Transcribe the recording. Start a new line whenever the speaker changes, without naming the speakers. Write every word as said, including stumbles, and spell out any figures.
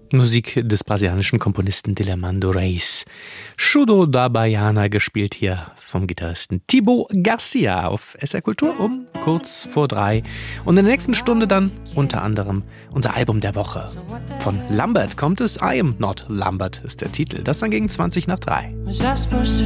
Musik des brasilianischen Komponisten Dilermando Reis. Chudo da Baiana, gespielt hier vom Gitarristen Thibaut Garcia auf S R Kultur um kurz vor drei. Und in der nächsten Stunde dann unter anderem unser Album der Woche. Von Lambert kommt es, I Am Not Lambert ist der Titel. Das dann gegen zwanzig nach drei.
Was I supposed to